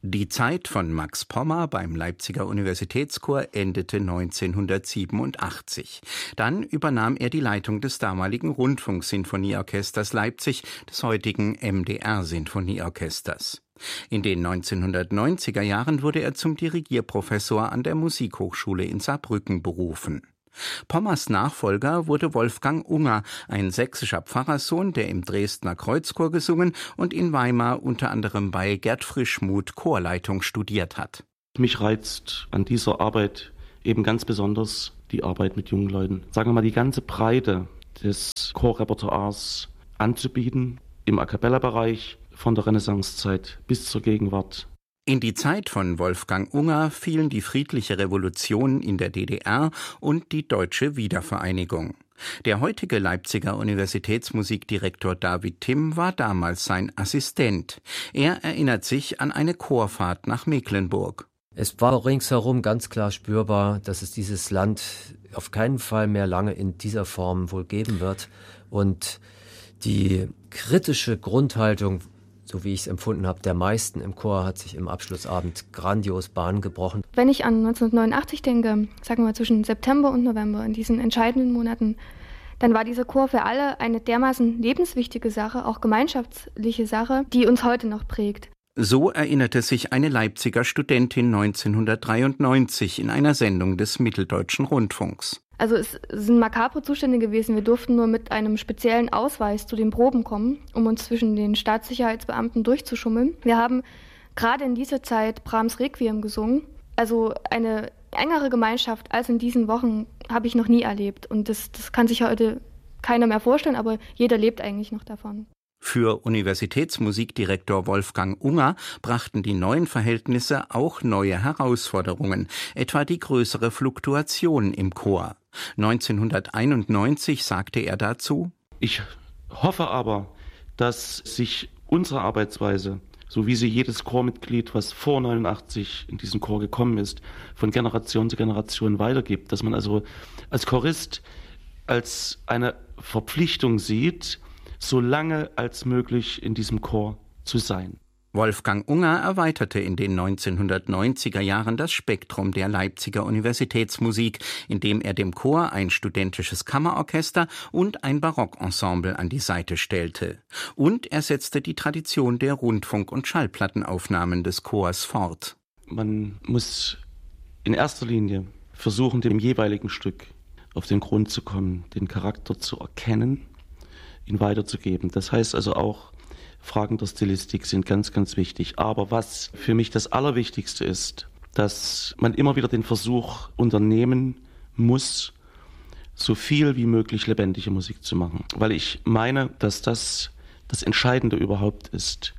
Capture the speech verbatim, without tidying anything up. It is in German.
Die Zeit von Max Pommer beim Leipziger Universitätschor endete neunzehnhundertsiebenundachtzig. Dann übernahm er die Leitung des damaligen Rundfunksinfonieorchesters Leipzig, des heutigen M D R-Sinfonieorchesters. In den neunzehnhundertneunziger Jahren wurde er zum Dirigierprofessor an der Musikhochschule in Saarbrücken berufen. Pommers Nachfolger wurde Wolfgang Unger, ein sächsischer Pfarrerssohn, der im Dresdner Kreuzchor gesungen und in Weimar unter anderem bei Gerd Frischmuth Chorleitung studiert hat. Mich reizt an dieser Arbeit eben ganz besonders die Arbeit mit jungen Leuten. Sagen wir mal, die ganze Breite des Chorrepertoires anzubieten, im A-Cappella-Bereich, von der Renaissancezeit bis zur Gegenwart. In die Zeit von Wolfgang Unger fielen die friedliche Revolution in der D D R und die deutsche Wiedervereinigung. Der heutige Leipziger Universitätsmusikdirektor David Timm war damals sein Assistent. Er erinnert sich an eine Chorfahrt nach Mecklenburg. Es war ringsherum ganz klar spürbar, dass es dieses Land auf keinen Fall mehr lange in dieser Form wohl geben wird. Und die kritische Grundhaltung, so wie ich es empfunden habe, der meisten im Chor hat sich im Abschlussabend grandios Bahn gebrochen. Wenn ich an neunzehnhundertneunundachtzig denke, sagen wir mal zwischen September und November, in diesen entscheidenden Monaten, dann war dieser Chor für alle eine dermaßen lebenswichtige Sache, auch gemeinschaftliche Sache, die uns heute noch prägt. So erinnerte sich eine Leipziger Studentin neunzehnhundertdreiundneunzig in einer Sendung des Mitteldeutschen Rundfunks. Also es sind makabre Zustände gewesen. Wir durften nur mit einem speziellen Ausweis zu den Proben kommen, um uns zwischen den Staatssicherheitsbeamten durchzuschummeln. Wir haben gerade in dieser Zeit Brahms Requiem gesungen. Also eine engere Gemeinschaft als in diesen Wochen habe ich noch nie erlebt. Und das, das kann sich heute keiner mehr vorstellen, aber jeder lebt eigentlich noch davon. Für Universitätsmusikdirektor Wolfgang Unger brachten die neuen Verhältnisse auch neue Herausforderungen, etwa die größere Fluktuation im Chor. neunzehnhunderteinundneunzig sagte er dazu: Ich hoffe aber, dass sich unsere Arbeitsweise, so wie sie jedes Chormitglied, was vor neunundachtzig in diesen Chor gekommen ist, von Generation zu Generation weitergibt, dass man also als Chorist als eine Verpflichtung sieht, so lange als möglich in diesem Chor zu sein. Wolfgang Unger erweiterte in den neunzehnhundertneunziger Jahren das Spektrum der Leipziger Universitätsmusik, indem er dem Chor ein studentisches Kammerorchester und ein Barockensemble an die Seite stellte. Und er setzte die Tradition der Rundfunk- und Schallplattenaufnahmen des Chors fort. Man muss in erster Linie versuchen, dem jeweiligen Stück auf den Grund zu kommen, den Charakter zu erkennen, ihn weiterzugeben. Das heißt also auch, Fragen der Stilistik sind ganz, ganz wichtig. Aber was für mich das Allerwichtigste ist, dass man immer wieder den Versuch unternehmen muss, so viel wie möglich lebendige Musik zu machen. Weil ich meine, dass das das Entscheidende überhaupt ist.